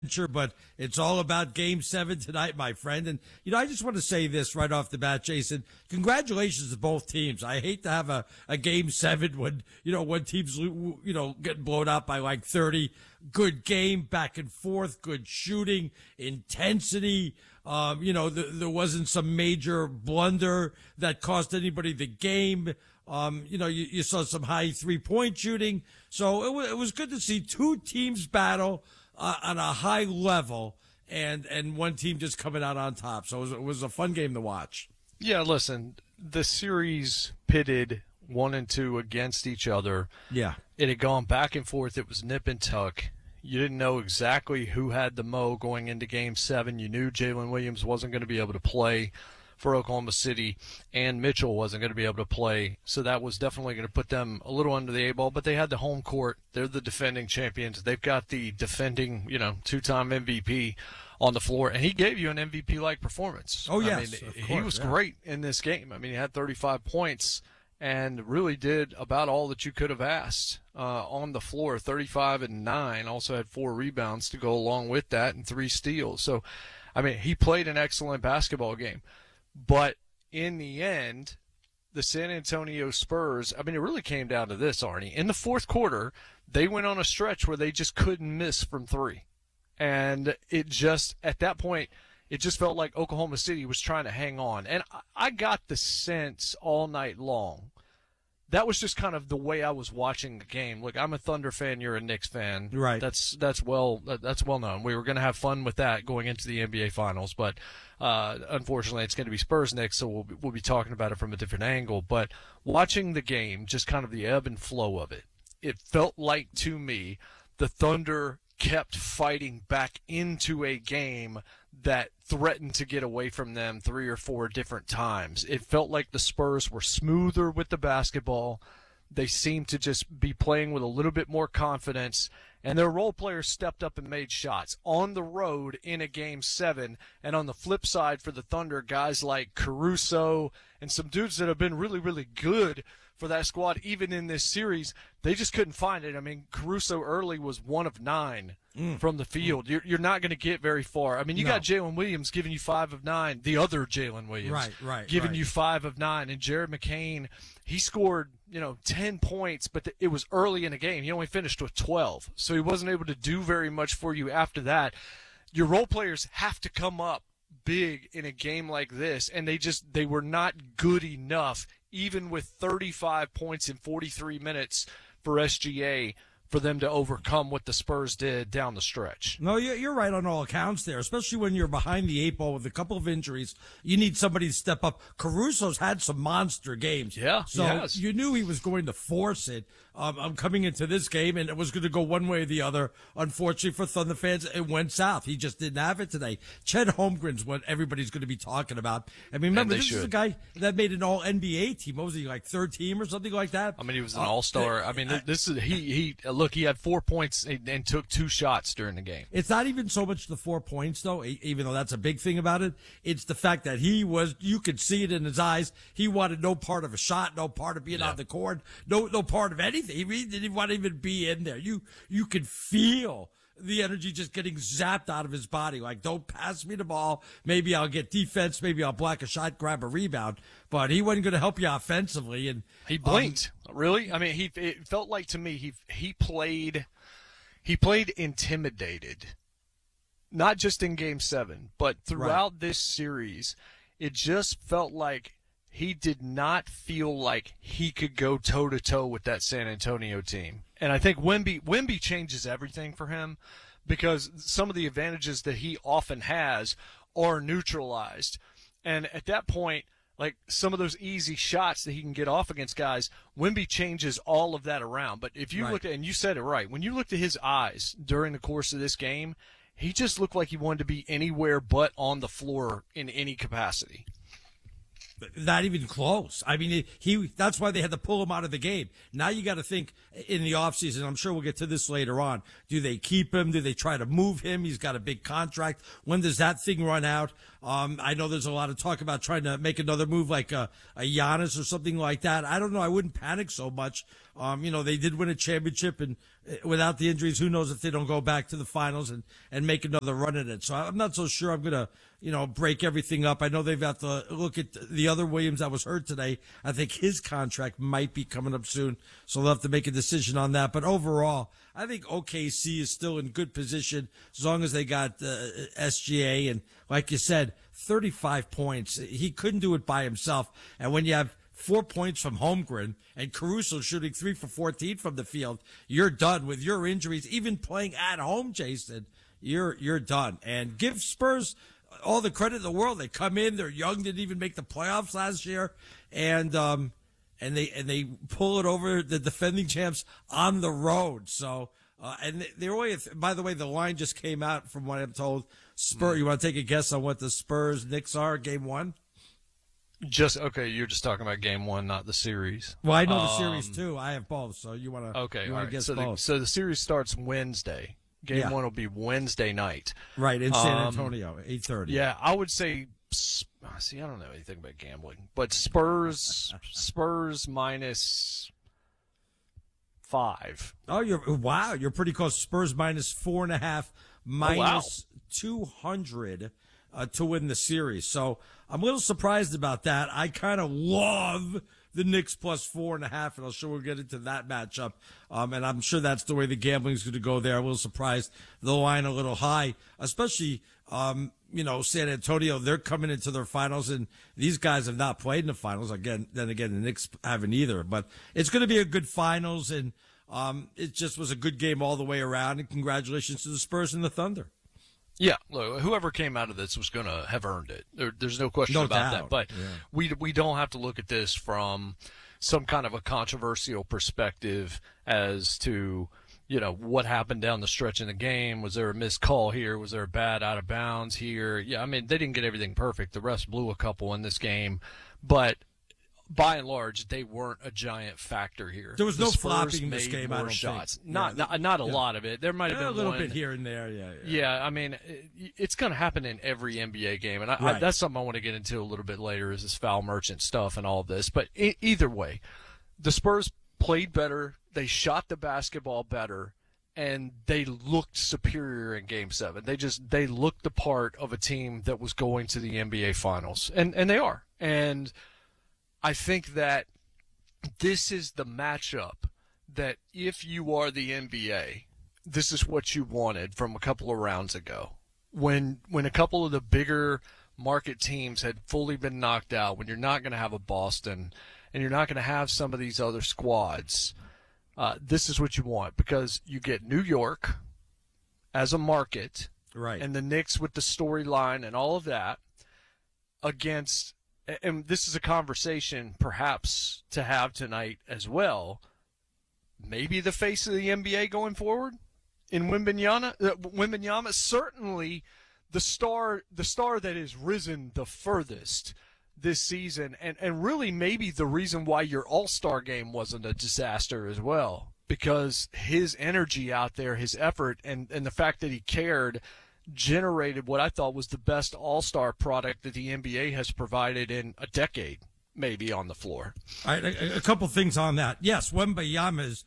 but it's all about Game 7 tonight, my friend. And, I just want to say this right off the bat, Jason. Congratulations to both teams. I hate to have a Game 7 when, when teams, getting blown out by like 30. Good game, back and forth, good shooting, intensity. There wasn't some major blunder that cost anybody the game. You saw some high 3-point shooting. So it was good to see two teams battle on a high level, and one team just coming out on top. So it was a fun game to watch. Yeah, listen, the series pitted 1 and 2 against each other. Yeah. It had gone back and forth. It was nip and tuck. You didn't know exactly who had the mo going into Game 7. You knew Jalen Williams wasn't going to be able to play for Oklahoma City, and Mitchell wasn't going to be able to play, so that was definitely going to put them a little under the eight ball, but they had the home court. They're the defending champions. They've got the defending, two-time MVP on the floor, and he gave you an MVP-like performance. Oh, yes, he was great in this game. He had 35 points and really did about all that you could have asked on the floor, 35 and 9, also had 4 rebounds to go along with that and 3 steals. So, he played an excellent basketball game. But in the end, the San Antonio Spurs, it really came down to this, Arnie. In the fourth quarter, they went on a stretch where they just couldn't miss from 3. And at that point, it just felt like Oklahoma City was trying to hang on. And I got the sense all night long. That was just kind of the way I was watching the game. Look, I'm a Thunder fan. You're a Knicks fan. Right. That's well known. We were going to have fun with that going into the NBA Finals, but unfortunately, it's going to be Spurs Knicks, so we'll be talking about it from a different angle. But watching the game, just kind of the ebb and flow of it, it felt like to me the Thunder kept fighting back into a game that threatened to get away from them 3 or 4 different times. It felt like the Spurs were smoother with the basketball. They seemed to just be playing with a little bit more confidence, and their role players stepped up and made shots on the road in a Game 7. And on the flip side for the Thunder, guys like Caruso and some dudes that have been really, really good for that squad, even in this series, they just couldn't find it. Caruso early was 1 of 9 from the field. You're not going to get very far. You got Jalen Williams giving you 5 of 9, the other Jalen Williams, giving you 5 of 9, and Jared McCain, he scored 10 points, but it was early in the game. He only finished with 12, so he wasn't able to do very much for you after that. Your role players have to come up big in a game like this, and they were not good enough, even with 35 points in 43 minutes for SGA, for them to overcome what the Spurs did down the stretch. No, you're right on all accounts there, especially when you're behind the 8 ball with a couple of injuries. You need somebody to step up. Caruso's had some monster games. Yeah, so you knew he was going to force it. I'm coming into this game, and it was going to go one way or the other. Unfortunately for Thunder fans, it went south. He just didn't have it today. Chet Holmgren's what everybody's going to be talking about. Remember, this is a guy that made an all-NBA team. What was he, like third team or something like that? He was an all-star. Look, he had 4 points and took 2 shots during the game. It's not even so much the 4 points, though, even though that's a big thing about it. It's the fact that you could see it in his eyes. He wanted no part of a shot, no part of being on the court, no part of anything. He didn't want to even be in there. You could feel the energy just getting zapped out of his body. Like, don't pass me the ball. Maybe I'll get defense. Maybe I'll block a shot, grab a rebound. But he wasn't going to help you offensively. And he blinked. Really? It felt like to me he played intimidated. Not just in Game 7, but throughout this series, it just felt like he did not feel like he could go toe-to-toe with that San Antonio team. And I think Wemby changes everything for him, because some of the advantages that he often has are neutralized. And at that point, like some of those easy shots that he can get off against guys, Wemby changes all of that around. But if you look at, and you said it right, when you looked at his eyes during the course of this game, he just looked like he wanted to be anywhere but on the floor in any capacity. Not even close. That's why they had to pull him out of the game. Now you got to think in the offseason. I'm sure we'll get to this later on. Do they keep him? Do they try to move him? He's got a big contract. When does that thing run out? I know there's a lot of talk about trying to make another move like a Giannis or something like that. I don't know. I wouldn't panic so much. They did win a championship, and without the injuries, who knows if they don't go back to the finals and make another run at it. So I'm not so sure I'm going to, break everything up. I know they've got to look at the other Williams that was hurt today. I think his contract might be coming up soon, so they'll have to make a decision on that. But overall, I think OKC is still in good position as long as they got SGA. And like you said, 35 points. He couldn't do it by himself. And when you have 4 points from Holmgren and Caruso shooting 3 for 14 from the field, you're done with your injuries. Even playing at home, Jason, you're done. And give Spurs all the credit in the world. They come in, they're young, didn't even make the playoffs last year, and they pull it over the defending champs on the road. So and they're only. By the way, the line just came out from what I'm told. Spurs. You want to take a guess on what the Spurs Knicks are? Game 1. Okay. You're just talking about game 1, not the series. Well, I know the series too. I have both. So you want to? Okay. You want to guess both? So the series starts Wednesday. Game 1 will be Wednesday night. Right, in San Antonio, 8:30. Yeah, I would say, see, I don't know anything about gambling, but Spurs minus 5. Oh, you're pretty close. Spurs minus 4.5, minus 200 to win the series. So I'm a little surprised about that. I kind of love the Knicks plus 4.5, and I'm sure we'll get into that matchup. And I'm sure that's the way the gambling is going to go there. I'm a little surprised the line a little high, especially, San Antonio. They're coming into their finals, and these guys have not played in the finals. Then again, the Knicks haven't either. But it's going to be a good finals, and it just was a good game all the way around. And congratulations to the Spurs and the Thunder. Yeah, look, whoever came out of this was going to have earned it. There's no question about that. But we don't have to look at this from some kind of a controversial perspective as to, what happened down the stretch in the game. Was there a missed call here? Was there a bad out of bounds here? Yeah, I mean, they didn't get everything perfect. The refs blew a couple in this game. But by and large, they weren't a giant factor here. There was no flopping in this game. More I don't shots. think. Not a lot of it. There might have been a little one, bit here and there. Yeah. I mean, it's going to happen in every NBA game, and that's something I want to get into a little bit later. Is this foul merchant stuff and all of this? But either way, the Spurs played better. They shot the basketball better, and they looked superior in Game 7. They looked the part of a team that was going to the NBA Finals, and they are. And I think that this is the matchup that if you are the NBA, this is what you wanted from a couple of rounds ago. When a couple of the bigger market teams had fully been knocked out, when you're not going to have a Boston and you're not going to have some of these other squads, this is what you want, because you get New York as a market, right, and the Knicks with the storyline and all of that against. And this is a conversation perhaps to have tonight as well. Maybe the face of the NBA going forward in Wembanyama. Wembanyama, certainly the star that has risen the furthest this season, and really maybe the reason why your All-Star game wasn't a disaster as well, because his energy out there, his effort, and the fact that he cared generated what I thought was the best all-star product that the NBA has provided in a decade, maybe, on the floor. All right, a couple things on that. Yes, Wembanyama is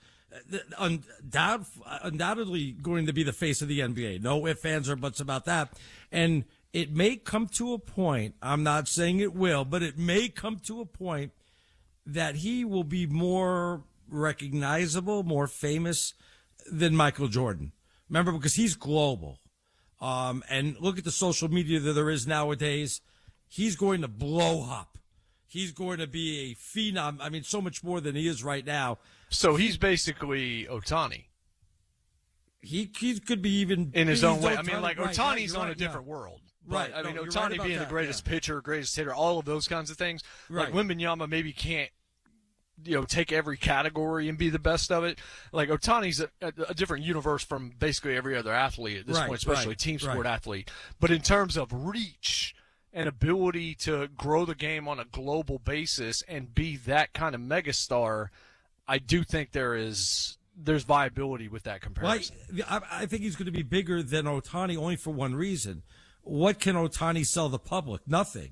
undoubtedly going to be the face of the NBA. No ifs, ands, or buts about that. And it may come to a point, I'm not saying it will, but it may come to a point that he will be more recognizable, more famous than Michael Jordan. Remember, because he's global. And look at the social media that there is nowadays. He's going to blow up. He's going to be a phenom. I mean, so much more than he is right now. So he's basically Ohtani. He could be even in his own way. I mean, right, Ohtani's on a different world. Right. I mean, Ohtani being the greatest pitcher, greatest hitter, all of those kinds of things. Right. Like Wembanyama maybe can't, take every category and be the best of it. Like Ohtani's a different universe from basically every other athlete at this point, especially team sport athlete. But in terms of reach and ability to grow the game on a global basis and be that kind of megastar, I do think there's viability with that comparison. Well, I think he's going to be bigger than Ohtani only for one reason. What can Ohtani sell the public? Nothing.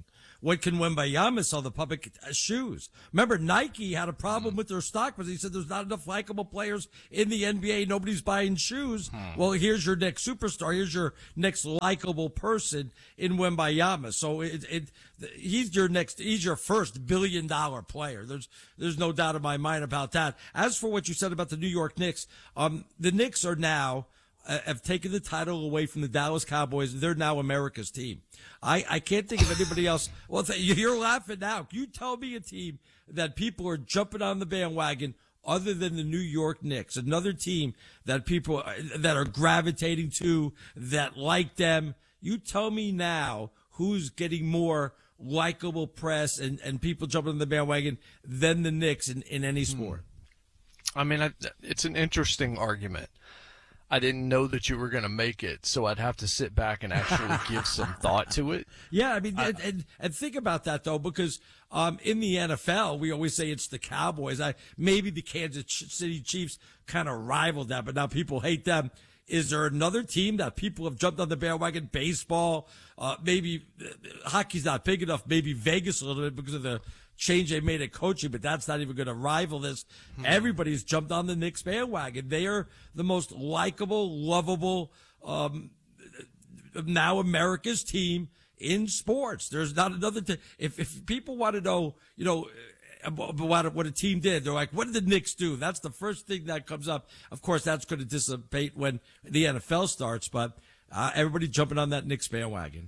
what can Wembanyama sell the public? Shoes. Remember, Nike had a problem with their stock because he said there's not enough likable players in the NBA. Nobody's buying shoes. Well, here's your next superstar. Here's your next likable person in Wembanyama. So he's your first billion-dollar player. There's no doubt in my mind about that. As for what you said about the New York Knicks, the Knicks are now have taken the title away from the Dallas Cowboys. They're now America's team. I can't think of anybody else. Well, you're laughing now. You tell me a team that people are jumping on the bandwagon other than the New York Knicks, another team that people that are gravitating to, that like them. You tell me now who's getting more likable press and people jumping on the bandwagon than the Knicks in any sport. I mean, it's an interesting argument. I didn't know that you were going to make it, so I'd have to sit back and actually give some thought to it. Yeah, I mean, and think about that, though, because in the NFL, we always say it's the Cowboys. Maybe the Kansas City Chiefs kind of rivaled that, but now people hate them. Is there another team that people have jumped on the bandwagon? Baseball, maybe hockey's not big enough, maybe Vegas a little bit because of the change they made at coaching, but that's not even going to rival this. Everybody's jumped on the Knicks bandwagon. They are the most likable, lovable, now America's team in sports. There's not another team. If people want to know, what a team did, they're like, what did the Knicks do? That's the first thing that comes up. Of course, that's going to dissipate when the NFL starts, but everybody jumping on that Knicks bandwagon.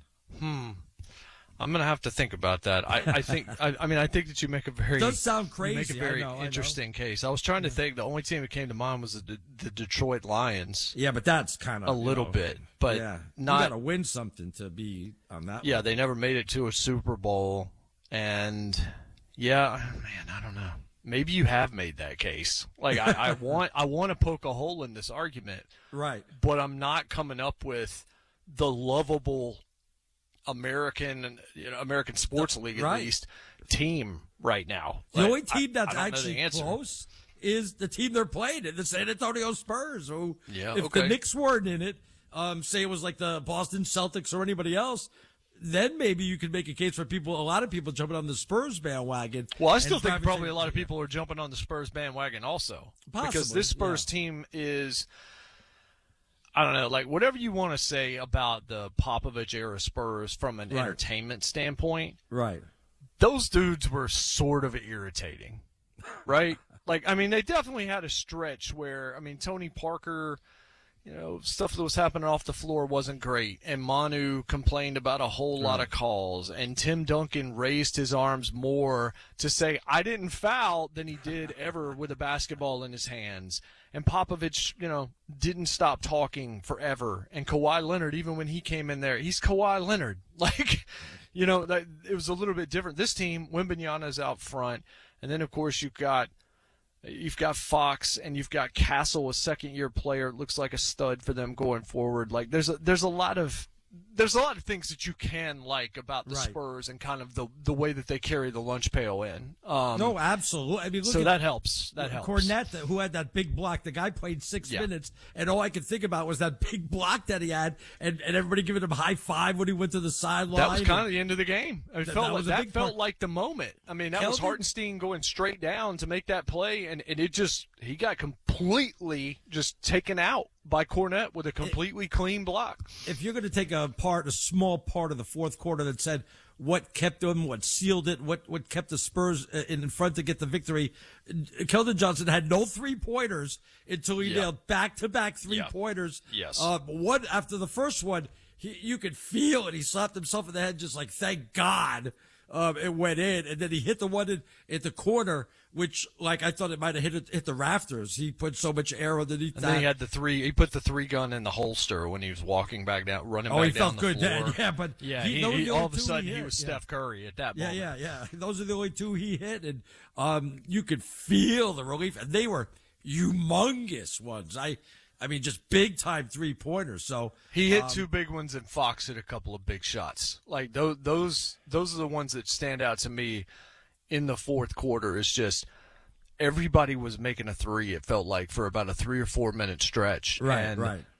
I'm going to have to think about that. I think that you make a very, it does sound crazy. You make a very interesting case. I was trying to think. The only team that came to mind was the Detroit Lions. Yeah, but that's kind of a little bit, but not. You got to win something to be on that. Yeah, they never made it to a Super Bowl, and I don't know. Maybe you have made that case. Like I want to poke a hole in this argument, right? But I'm not coming up with the lovable American sports league at least team right now. The only team that's actually close is the team they're playing in, the San Antonio Spurs. Who, if the Knicks weren't in it, say it was like the Boston Celtics or anybody else, then maybe you could make a case for a lot of people jumping on the Spurs bandwagon. Well, I still think probably a lot of people are jumping on the Spurs bandwagon also. Possibly, because this Spurs team is, I don't know, like whatever you want to say about the Popovich era Spurs from an entertainment standpoint. Right. Those dudes were sort of irritating, right? Like, I mean, they definitely had a stretch where, Tony Parker, stuff that was happening off the floor wasn't great. And Manu complained about a whole lot of calls. And Tim Duncan raised his arms more to say, I didn't foul than he did ever with a basketball in his hands. And Popovich, didn't stop talking forever. And Kawhi Leonard, even when he came in there, he's Kawhi Leonard. Like, it was a little bit different. This team, Wembanyama's out front. And then, of course, you've got Fox and you've got Castle, a second-year player. Looks like a stud for them going forward. Like, there's a lot of things that you can like about the Spurs and kind of the way that they carry the lunch pail in. No, absolutely. Look that helps. That helps. Cornette, who had that big block, the guy played 6 minutes, and all I could think about was that big block that he had, and everybody giving him a high five when he went to the sideline. That was kind of the end of the game. It felt like the moment. That was Hartenstein going straight down to make that play, and he got completely just taken out by Cornette with a completely clean block. If you're going to take a small part of the fourth quarter that said what kept them, what sealed it, what kept the Spurs in front to get the victory, Keldon Johnson had no three-pointers until he nailed back-to-back three-pointers. Yes. One after the first one, you could feel it. He slapped himself in the head just like, thank God. It went in, and then he hit the one at the corner, which, like, I thought it might have hit the rafters. He put so much air underneath that. And then he had he put the three gun in the holster when he was walking back down, running back down the floor. Oh, he felt good then. Yeah, but he all of a sudden he was Steph Curry at that moment. Yeah. Those are the only two he hit, and you could feel the relief, and they were humongous ones. Just big-time three-pointers. So he hit two big ones, and Fox hit a couple of big shots. Like, those are the ones that stand out to me in the fourth quarter. Is just everybody was making a three, it felt like, for about a 3 or 4 minute stretch. Right.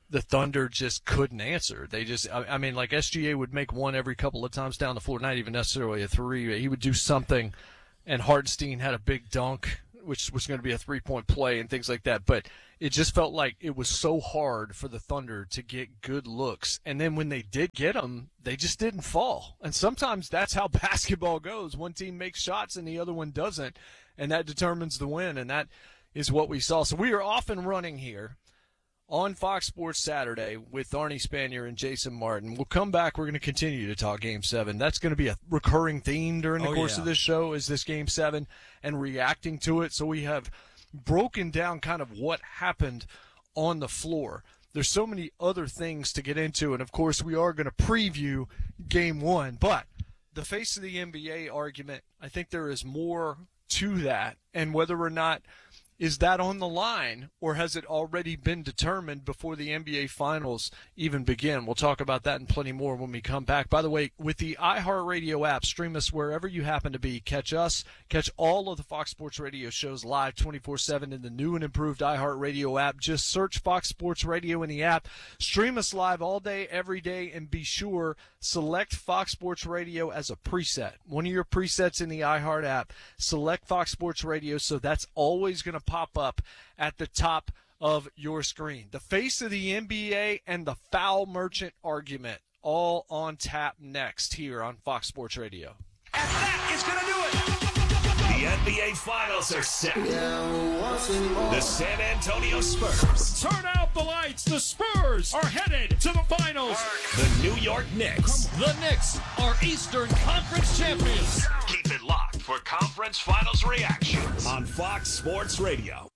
the Thunder just couldn't answer. They just, I mean, like SGA would make one every couple of times down the floor, not even necessarily a three. He would do something, and Hartenstein had a big dunk, which was going to be a three-point play and things like that. But it just felt like it was so hard for the Thunder to get good looks. And then when they did get them, they just didn't fall. And sometimes that's how basketball goes. One team makes shots and the other one doesn't, and that determines the win. And that is what we saw. So we are off and running here on Fox Sports Saturday with Arnie Spanier and Jason Martin. We'll come back. We're going to continue to talk Game 7. That's going to be a recurring theme during the course of this show, is this Game 7 and reacting to it. So we have broken down kind of what happened on the floor. There's so many other things to get into, and, of course, we are going to preview Game 1. But the face of the NBA argument, I think there is more to that, and whether or not is that on the line, or has it already been determined before the NBA Finals even begin? We'll talk about that and plenty more when we come back. By the way, with the iHeartRadio app, stream us wherever you happen to be. Catch us, catch all of the Fox Sports Radio shows live 24/7 in the new and improved iHeartRadio app. Just search Fox Sports Radio in the app. Stream us live all day, every day, and be sure, select Fox Sports Radio as a preset. One of your presets in the iHeart app, select Fox Sports Radio, so that's always going to pop up at the top of your screen. The face of the NBA and the foul merchant argument, all on tap next here on Fox Sports Radio. And that is going to do it. The NBA Finals are set. The San Antonio Spurs. Turn out the lights. The Spurs are headed to the finals. The New York Knicks. The Knicks are Eastern Conference champions. Keep it locked for Conference Finals reactions on Fox Sports Radio.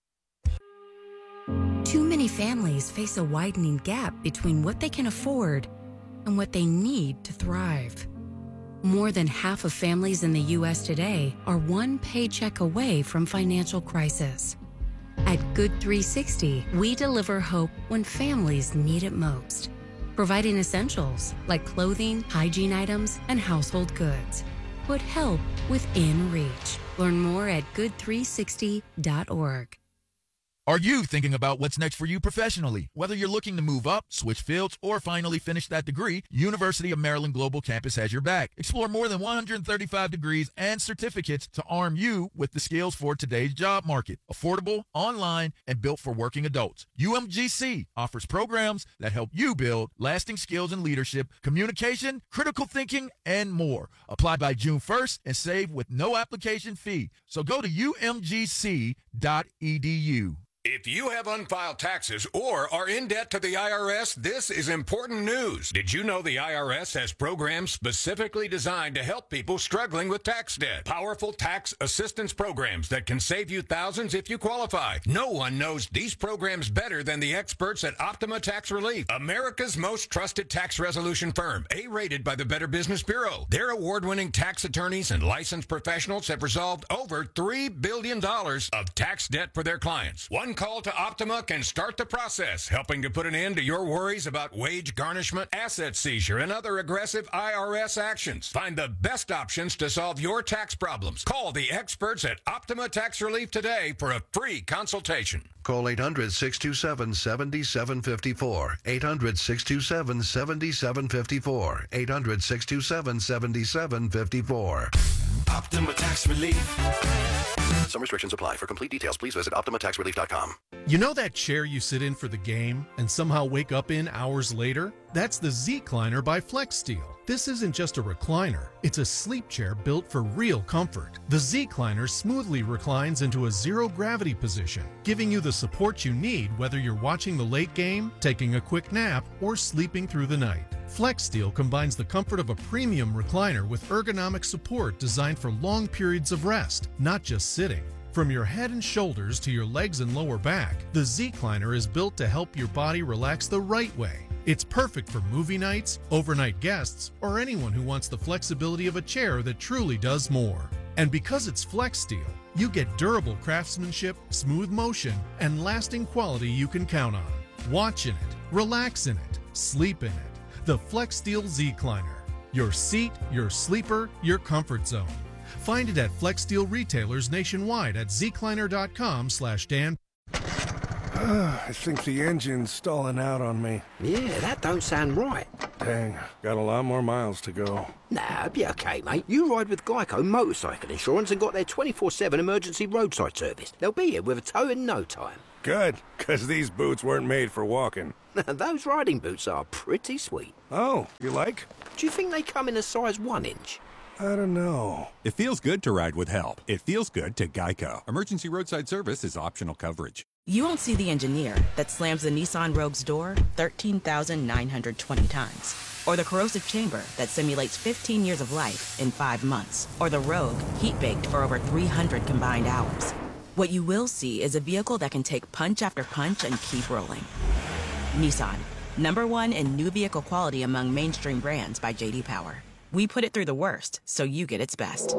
Too many families face a widening gap between what they can afford and what they need to thrive. More than half of families in the U.S. today are one paycheck away from financial crisis. At Good 360, we deliver hope when families need it most, providing essentials like clothing, hygiene items, and household goods. Put help within reach. Learn more at good360.org. Are you thinking about what's next for you professionally? Whether you're looking to move up, switch fields, or finally finish that degree, University of Maryland Global Campus has your back. Explore more than 135 degrees and certificates to arm you with the skills for today's job market. Affordable, online, and built for working adults. UMGC offers programs that help you build lasting skills in leadership, communication, critical thinking, and more. Apply by June 1st and save with no application fee. So go to umgc.edu. If you have unfiled taxes or are in debt to the IRS, this is important news. Did you know the IRS has programs specifically designed to help people struggling with tax debt? Powerful tax assistance programs that can save you thousands if you qualify. No one knows these programs better than the experts at Optima Tax Relief, America's most trusted tax resolution firm, A-rated by the Better Business Bureau. Their award-winning tax attorneys and licensed professionals have resolved over $3 billion of tax debt for their clients. One call to Optima can start the process, helping to put an end to your worries about wage garnishment, asset seizure, and other aggressive IRS actions. Find the best options to solve your tax problems. Call the experts at Optima Tax Relief today for a free consultation. Call 800-627-7754. 800-627-7754. 800-627-7754. Optima Tax Relief. Some restrictions apply. For complete details, please visit OptimaTaxRelief.com. You know that chair you sit in for the game and somehow wake up in hours later? That's the Z-Cliner by FlexSteel. This isn't just a recliner. It's a sleep chair built for real comfort. The Z-Cliner smoothly reclines into a zero-gravity position, giving you the support you need whether you're watching the late game, taking a quick nap, or sleeping through the night. FlexSteel combines the comfort of a premium recliner with ergonomic support designed for long periods of rest, not just sitting. From your head and shoulders to your legs and lower back, the Z-Cliner is built to help your body relax the right way. It's perfect for movie nights, overnight guests, or anyone who wants the flexibility of a chair that truly does more. And because it's FlexSteel, you get durable craftsmanship, smooth motion, and lasting quality you can count on. Watch in it, relax in it, sleep in it. The FlexSteel Z-Cliner. Your seat, your sleeper, your comfort zone. Find it at FlexSteel retailers nationwide at zcliner.com/Dan. I think the engine's stalling out on me. Yeah, that don't sound right. Dang, got a lot more miles to go. Nah, be okay, mate. You ride with Geico Motorcycle Insurance and got their 24/7 emergency roadside service. They'll be here with a tow in no time. Good, because these boots weren't made for walking. Those riding boots are pretty sweet. Oh, you like? Do you think they come in a size 1 inch? I don't know. It feels good to ride with help. It feels good to Geico. Emergency roadside service is optional coverage. You won't see the engineer that slams the Nissan Rogue's door 13,920 times. Or the corrosive chamber that simulates 15 years of life in 5 months. Or the Rogue heat-baked for over 300 combined hours. What you will see is a vehicle that can take punch after punch and keep rolling. Nissan, #1 in new vehicle quality among mainstream brands by J.D. Power. We put it through the worst, so you get its best.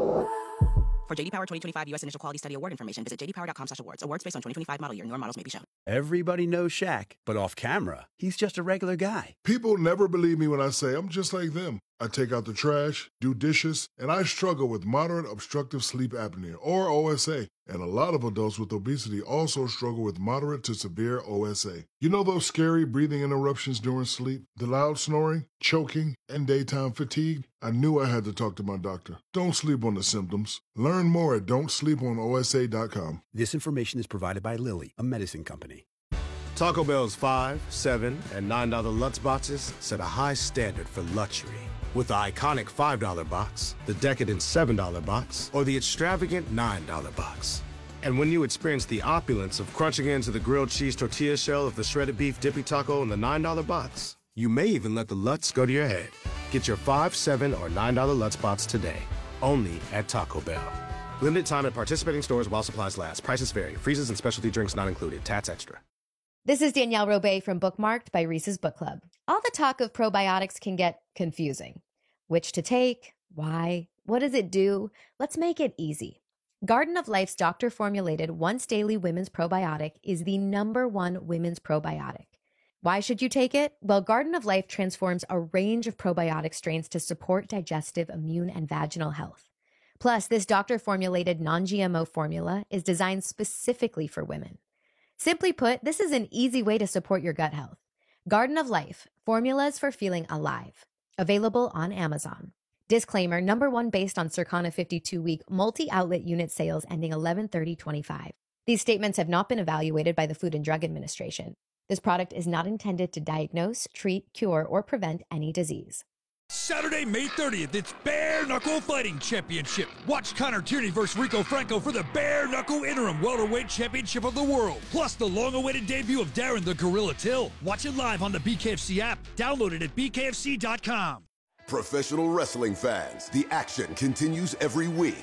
For J.D. Power 2025 U.S. Initial Quality Study Award information, visit jdpower.com/awards. Awards based on 2025 model year. Newer models may be shown. Everybody knows Shaq, but off camera, he's just a regular guy. People never believe me when I say I'm just like them. I take out the trash, do dishes, and I struggle with moderate obstructive sleep apnea, or OSA. And a lot of adults with obesity also struggle with moderate to severe OSA. You know those scary breathing interruptions during sleep? The loud snoring, choking, and daytime fatigue? I knew I had to talk to my doctor. Don't sleep on the symptoms. Learn more at don'tsleeponosa.com. This information is provided by Lilly, a medicine company. Taco Bell's $5, $7, and $9 Lutz boxes set a high standard for luxury. With the iconic $5 box, the decadent $7 box, or the extravagant $9 box. And when you experience the opulence of crunching into the grilled cheese tortilla shell of the shredded beef dippy taco in the $9 box, you may even let the Lutz go to your head. Get your $5, $7, or $9 Lutz box today, only at Taco Bell. Limited time at participating stores while supplies last. Prices vary. Freezes and specialty drinks not included. Tats extra. This is Danielle Robay from Bookmarked by Reese's Book Club. All the talk of probiotics can get confusing. Which to take? Why? What does it do? Let's make it easy. Garden of Life's doctor-formulated once-daily women's probiotic is the #1 women's probiotic. Why should you take it? Well, Garden of Life transforms a range of probiotic strains to support digestive, immune, and vaginal health. Plus, this doctor-formulated non-GMO formula is designed specifically for women. Simply put, this is an easy way to support your gut health. Garden of Life, formulas for feeling alive. Available on Amazon. Disclaimer, #1 based on Circana 52-week multi-outlet unit sales ending 11/30/25. These statements have not been evaluated by the Food and Drug Administration. This product is not intended to diagnose, treat, cure, or prevent any disease. Saturday, May 30th, it's Bare Knuckle Fighting Championship. Watch Connor Tierney versus Rico Franco for the Bare Knuckle Interim Welterweight Championship of the World. Plus the long-awaited debut of Darren the Gorilla Till. Watch it live on the BKFC app. Download it at bkfc.com. Professional wrestling fans, the action continues every week.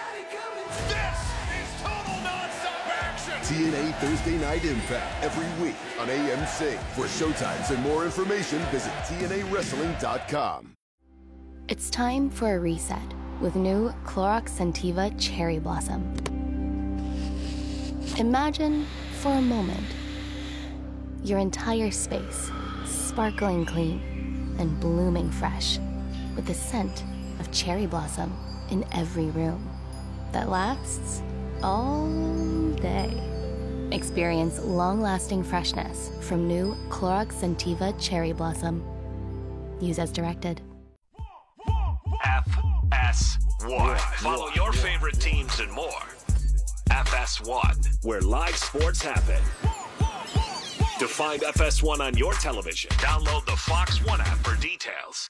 This is total non-stop action. TNA Thursday Night Impact every week on AMC. For showtimes and more information, visit TNAWrestling.com. It's time for a reset with new Clorox Scentiva Cherry Blossom. Imagine, for a moment, your entire space sparkling clean and blooming fresh with the scent of cherry blossom in every room that lasts all day. Experience long-lasting freshness from new Clorox Scentiva Cherry Blossom. Use as directed. FS1. Follow your favorite teams and more. FS1, where live sports happen. To find FS1 on your television, download the Fox One app for details.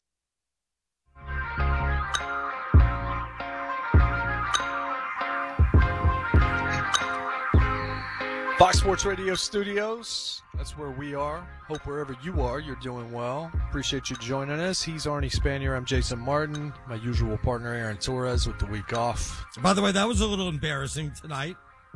Fox Sports Radio Studios. That's where we are. Hope wherever you are, you're doing well. Appreciate you joining us. He's Arnie Spanier. I'm Jason Martin. My usual partner, Aaron Torres, with the week off. By the way, that was a little embarrassing tonight.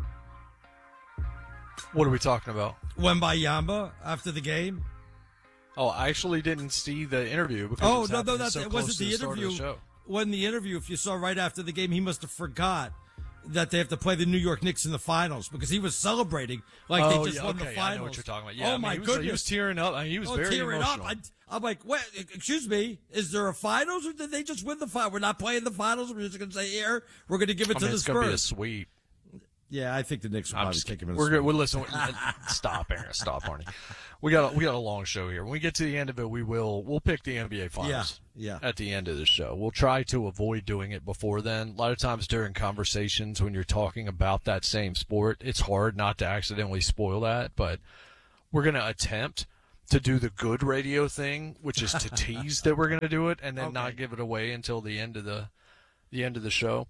What are we talking about? Wembayama after the game. Oh, I actually didn't see the interview. Because it wasn't the interview. When the interview, if you saw right after the game, he must have forgot that they have to play the New York Knicks in the finals because he was celebrating like they just won the finals. I know what you're talking about. Yeah, my goodness. He was tearing up. He was very emotional. I'm like, what? Excuse me, is there a finals or did they just win the final? We're not playing the finals. We're just going to say here, we're going to give it to the Spurs. It's going to be a sweep. Yeah, I think the Knicks will probably take him in the We're swing. good. We'll listen. Stop, Aaron. Stop, Arnie. We got a long show here. When we get to the end of it, we'll pick the NBA Finals. Yeah. At the end of the show, we'll try to avoid doing it before then. A lot of times during conversations when you're talking about that same sport, it's hard not to accidentally spoil that. But we're gonna attempt to do the good radio thing, which is to tease that we're gonna do it and then not give it away until the end of the show.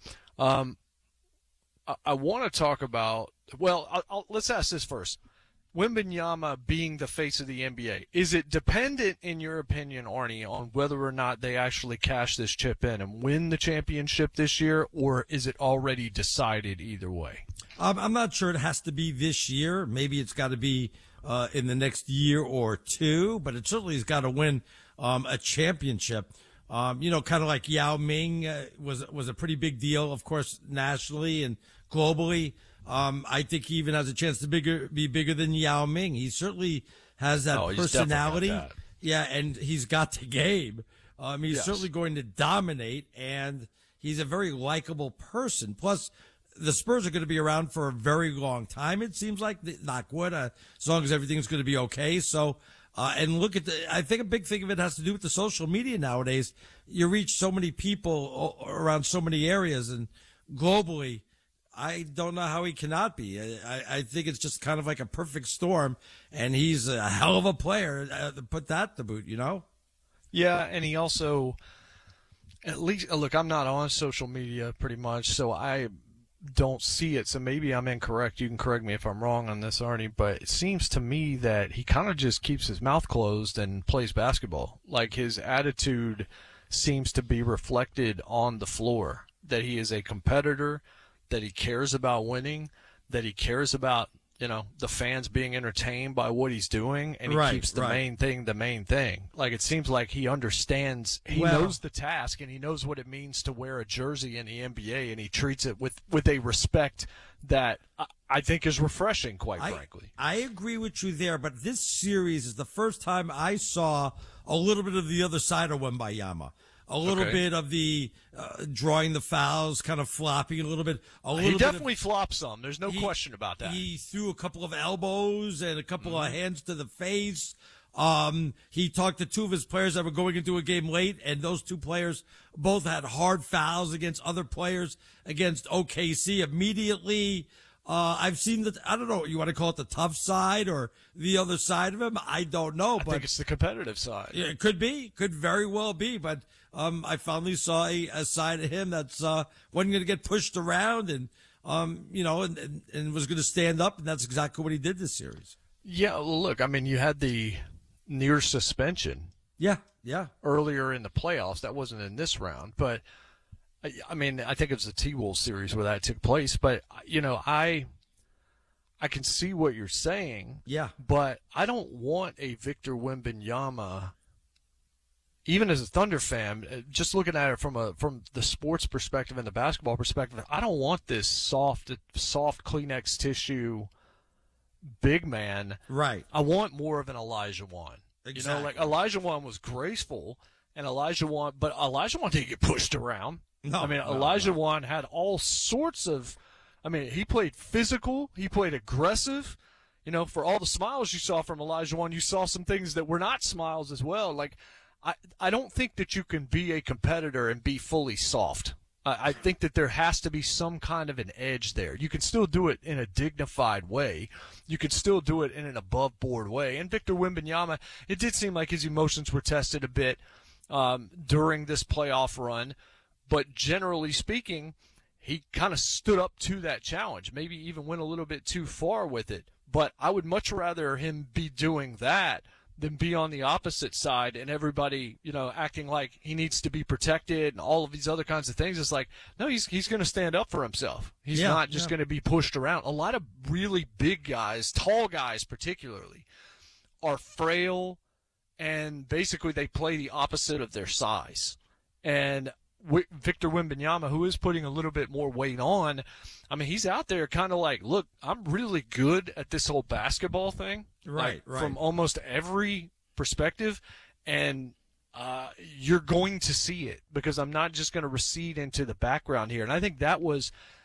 I want to talk about, let's ask this first. Wembanyama being the face of the NBA, is it dependent, in your opinion, Arnie, on whether or not they actually cash this chip in and win the championship this year, or is it already decided either way? I'm not sure it has to be this year. Maybe it's got to be in the next year or two, but it certainly has got to win a championship. Kind of like Yao Ming was a pretty big deal, of course, nationally and globally. I think he even has a chance to be bigger than Yao Ming. He certainly has that personality. That. Yeah, and he's got the game. He's certainly going to dominate, and he's a very likable person. Plus, the Spurs are going to be around for a very long time, it seems like, knock wood, as long as everything's going to be okay. So, and look at I think a big thing of it has to do with the social media nowadays. You reach so many people around so many areas and globally. I don't know how he cannot be. I think it's just kind of like a perfect storm, and he's a hell of a player. Put that to boot, Yeah, and he also, at least, look, I'm not on social media pretty much, so I don't see it. So maybe I'm incorrect. You can correct me if I'm wrong on this, Arnie, but it seems to me that he kind of just keeps his mouth closed and plays basketball. Like, his attitude seems to be reflected on the floor, that he is a competitor, that he cares about winning, that he cares about, the fans being entertained by what he's doing, and he keeps the main thing the main thing. Like, it seems like he understands, he knows the task, and he knows what it means to wear a jersey in the NBA, and he treats it with a respect that I think is refreshing, quite frankly. I agree with you there, but this series is the first time I saw a little bit of the other side of Wembanyama. A little bit of the drawing the fouls, kind of flopping a little bit. He definitely flopped some. There's no question about that. He threw a couple of elbows and a couple of hands to the face. He talked to two of his players that were going into a game late, and those two players both had hard fouls against other players against OKC immediately. I've seen I don't know what you want to call it, the tough side or the other side of him. I don't know. I think it's the competitive side. Yeah, it could be. Could very well be. But I finally saw a side of him that's wasn't going to get pushed around and, and was going to stand up. And that's exactly what he did this series. Yeah, look, I mean, you had the near suspension. Yeah. Earlier in the playoffs. That wasn't in this round. But I mean, I think it was the T-Wolves series where that took place. But, I can see what you're saying. Yeah. But I don't want a Victor Wembanyama, even as a Thunder fan, just looking at it from the sports perspective and the basketball perspective, I don't want this soft Kleenex tissue big man. Right. I want more of an Olajuwon. Exactly. Like Olajuwon was graceful, and Olajuwon didn't get pushed around. Olajuwon had all sorts of. He played physical. He played aggressive. For all the smiles you saw from Olajuwon, you saw some things that were not smiles as well. Like, I don't think that you can be a competitor and be fully soft. I think that there has to be some kind of an edge there. You can still do it in a dignified way. You can still do it in an above-board way. And Victor Wembanyama, it did seem like his emotions were tested a bit during this playoff run. But generally speaking, he kind of stood up to that challenge, maybe even went a little bit too far with it. But I would much rather him be doing that than be on the opposite side and everybody, acting like he needs to be protected and all of these other kinds of things. It's like, no, he's going to stand up for himself. He's not just going to be pushed around. A lot of really big guys, tall guys particularly, are frail, and basically they play the opposite of their size. And Victor Wembanyama, who is putting a little bit more weight on, he's out there kind of like, look, I'm really good at this whole basketball thing. Right. From almost every perspective, and you're going to see it because I'm not just going to recede into the background here. And I think that was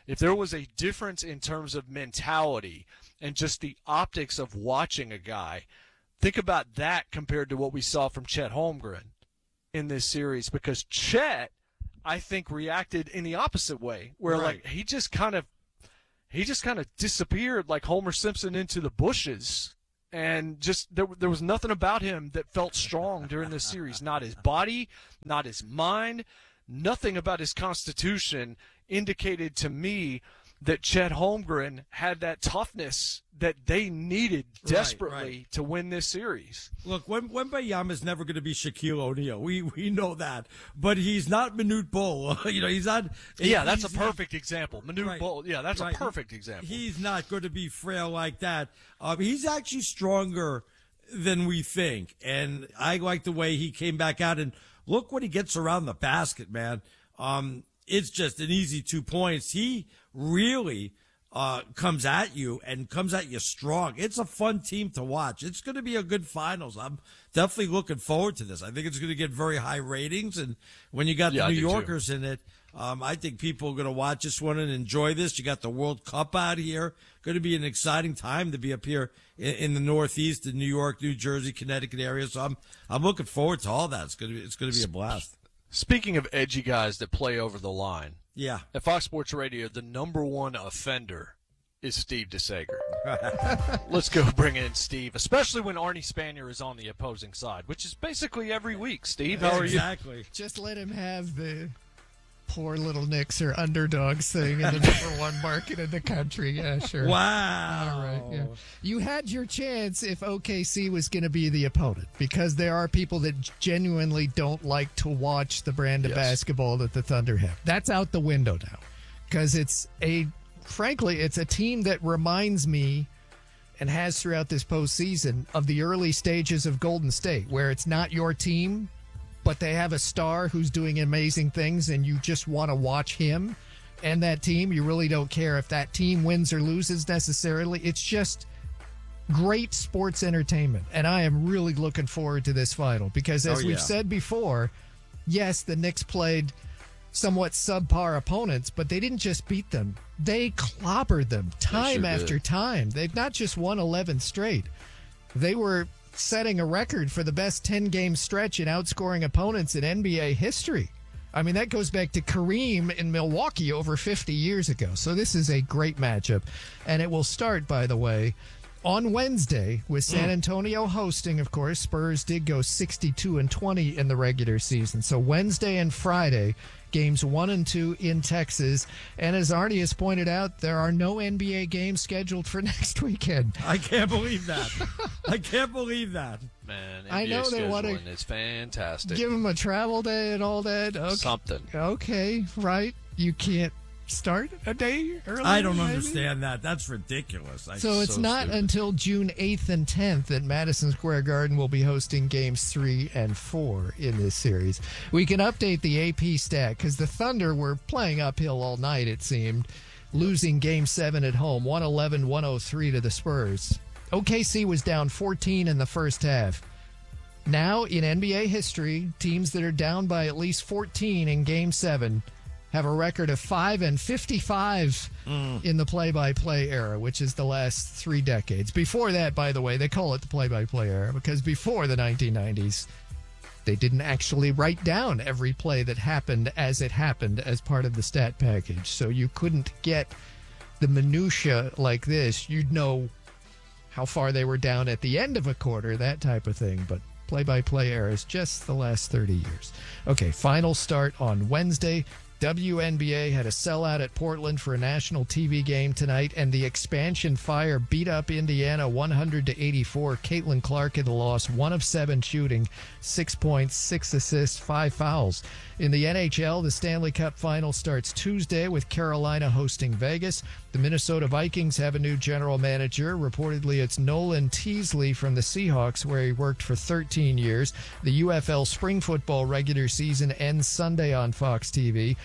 if there was a difference in terms of mentality and just the optics of watching a guy, think about that compared to what we saw from Chet Holmgren in this series, because Chet, I think, reacted in the opposite way, where like he just kind of disappeared like Homer Simpson into the bushes, and just there was nothing about him that felt strong during this series. Not his body, not his mind, nothing about his constitution indicated to me that Chet Holmgren had that toughness that they needed desperately to win this series. Look, Wembanyama's never going to be Shaquille O'Neal. We know that. But he's not Manute Bol. He's not. Yeah, that's a perfect example. Manute Bol. Yeah, that's a perfect example. He's not going to be frail like that. He's actually stronger than we think. And I like the way he came back out. And look when he gets around the basket, man. It's just an easy 2 points. He really comes at you and comes at you strong. It's a fun team to watch. It's going to be a good finals. I'm definitely looking forward to this. I think it's going to get very high ratings. And when you got the New Yorkers in it, I think people are going to watch this one and enjoy this. You got the World Cup out here. Going to be an exciting time to be up here in the Northeast, in New York, New Jersey, Connecticut area. So I'm looking forward to all that. It's going to be a blast. Speaking of edgy guys that play over the line, yeah, at Fox Sports Radio, the number one offender is Steve DeSager. Let's go bring in Steve, especially when Arnie Spanier is on the opposing side, which is basically every week. Steve, how are you? Exactly. Just let him have the poor little Knicks are underdogs thing in the number one market in the country. Yeah, sure. Wow. All right. Yeah. You had your chance if OKC was going to be the opponent, because there are people that genuinely don't like to watch the brand of basketball that the Thunder have. That's out the window now, because frankly, it's a team that reminds me, and has throughout this postseason, of the early stages of Golden State, where it's not your team, but they have a star who's doing amazing things, and you just want to watch him and that team. You really don't care if that team wins or loses necessarily. It's just great sports entertainment, and I am really looking forward to this final, because as we've said before, yes, the Knicks played somewhat subpar opponents, but they didn't just beat them. They clobbered them time after time. They've not just won 11 straight. They were setting a record for the best 10-game stretch in outscoring opponents in NBA history. I mean, that goes back to Kareem in Milwaukee over 50 years ago. So this is a great matchup. And it will start, by the way, on Wednesday with San Antonio hosting, of course. Spurs did go 62-20 in the regular season. So Wednesday and Friday, games 1 and 2 in Texas. And as Arnie has pointed out, there are no NBA games scheduled for next weekend. I can't believe that. I can't believe that. Man, NBA I know they want to. It's fantastic. Give them a travel day and all that. Okay. Something. Okay, right. You can't start a day early. I don't understand that. That's ridiculous. So it's not stupid. Until June 8th and 10th that Madison Square Garden will be hosting games 3 and 4 in this series. We can update the AP stat, because the Thunder were playing uphill all night, it seemed, losing game 7 at home, 111-103 to the Spurs. OKC was down 14 in the first half. Now, in NBA history, teams that are down by at least 14 in game 7 have a record of 5-55 in the play-by-play era, which is the last 3 decades. Before that, by the way, they call it the play-by-play era, because before the 1990s, they didn't actually write down every play that happened as it happened as part of the stat package. So you couldn't get the minutia like this. You'd know how far they were down at the end of a quarter, that type of thing. But play-by-play era is just the last 30 years. Okay, final start on Wednesday. WNBA had a sellout at Portland for a national TV game tonight, and the expansion Fire beat up Indiana 100-84. Caitlin Clark in the loss, 1 of 7 shooting, 6 points, 6 assists, 5 fouls. In the NHL, the Stanley Cup Final starts Tuesday with Carolina hosting Vegas. The Minnesota Vikings have a new general manager. Reportedly, it's Nolan Teasley from the Seahawks, where he worked for 13 years. The UFL spring football regular season ends Sunday on Fox TV.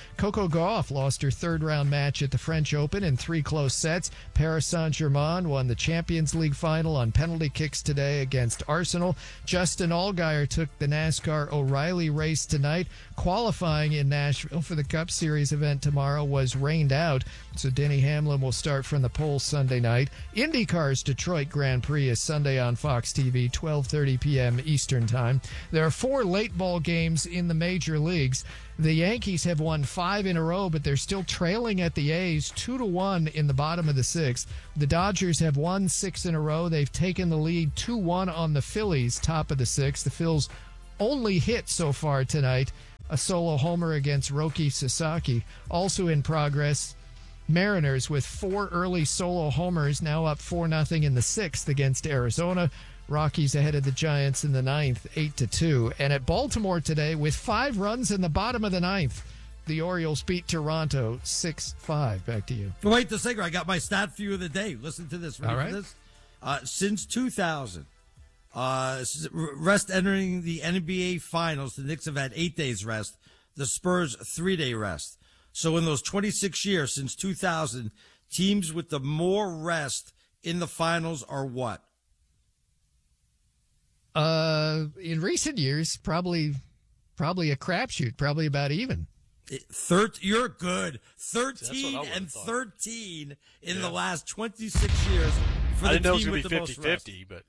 Coco Gauff lost her third-round match at the French Open in 3 close sets. Paris Saint-Germain won the Champions League final on penalty kicks today against Arsenal. Justin Allgaier took the NASCAR O'Reilly race tonight. Qualifying in Nashville for the Cup Series event tomorrow was rained out, so Denny Hamlin will start from the pole Sunday night. IndyCar's Detroit Grand Prix is Sunday on Fox TV, 12:30 p.m. Eastern Time. There are 4 late ball games in the major leagues. The Yankees have won 5 in a row, but they're still trailing at the A's 2-1 in the bottom of the 6th. The Dodgers have won 6 in a row. They've taken the lead 2-1 on the Phillies, top of the 6th. The Phils only hit so far tonight a solo homer against Roki Sasaki. Also in progress, Mariners with 4 early solo homers, now up 4-0 in the 6th against Arizona. Rockies ahead of the Giants in the 9th, 8-2. And at Baltimore today, with 5 runs in the bottom of the 9th, the Orioles beat Toronto 6-5. Back to you. Wait the second. I got my stat for you of the day. Listen to this. Ready for this? Since 2000, rest entering the NBA Finals, the Knicks have had 8 days rest. The Spurs 3-day rest. So in those 26 years since 2000, teams with the more rest in the finals are what? In recent years, probably a crapshoot, probably about even. You're good. 13 and 13 in the last 26 years for the team with the most rest. 50-50, but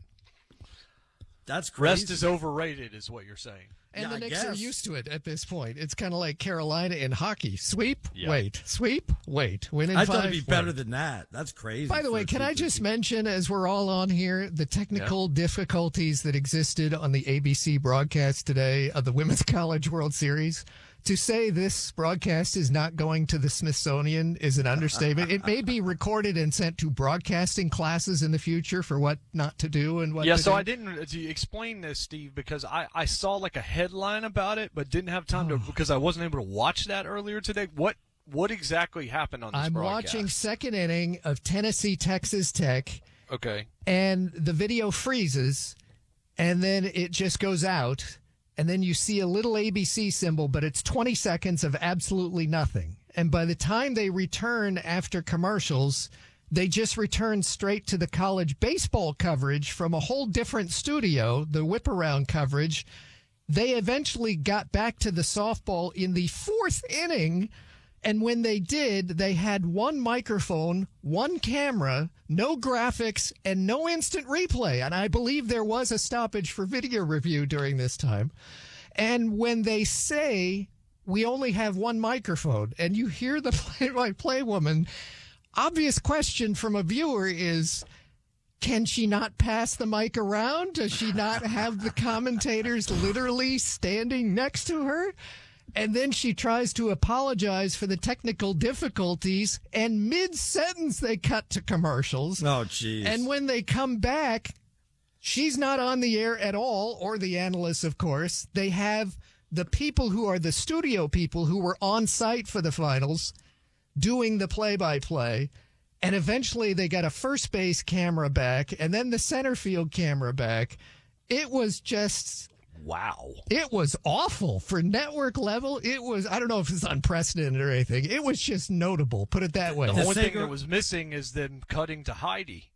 that's crazy. Rest is overrated, is what you're saying. And the Knicks are used to it at this point. It's kind of like Carolina in hockey. Sweep, Yeah. wait. Sweep, wait. Win in 5. I thought it'd be better than that. That's crazy. By the way, can I just mention, as we're all on here, the technical difficulties that existed on the ABC broadcast today of the Women's College World Series? To say this broadcast is not going to the Smithsonian is an understatement. It may be recorded and sent to broadcasting classes in the future for what not to do and what to do. I didn't explain this, Steve, because I saw like a headline about it, but didn't have time to, because I wasn't able to watch that earlier today. What exactly happened on this I'm broadcast? watching second inning of Tennessee, Texas Tech. Okay. And the video freezes, and then it just goes out. And then you see a little ABC symbol, but it's 20 seconds of absolutely nothing. And by the time they return after commercials, they just return straight to the college baseball coverage from a whole different studio, the whip around coverage. They eventually got back to the softball in the 4th inning. And when they did, they had 1 microphone, 1 camera, no graphics, and no instant replay. And I believe there was a stoppage for video review during this time. And when they say we only have 1 microphone, and you hear the play-by-play woman, obvious question from a viewer is, can she not pass the mic around? Does she not have the commentators literally standing next to her? And then she tries to apologize for the technical difficulties, and mid-sentence they cut to commercials. Oh, jeez. And when they come back, she's not on the air at all, or the analysts, of course. They have the people who are the studio people who were on site for the finals doing the play-by-play. And eventually they got a first base camera back, and then the center field camera back. It was just... Wow. It was awful. For network level, it was, I don't know if it's unprecedented or anything. It was just notable, put it that way. The only thing that was missing is them cutting to Heidi.